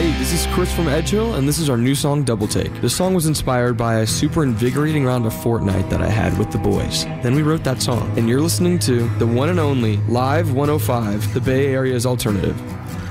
Hey, this is Chris from Edgehill, and this is our new song, Double Take. This song was inspired by a super invigorating round of Fortnite that I had with the boys. Then we wrote that song, and you're listening to the one and only Live 105, the Bay Area's alternative.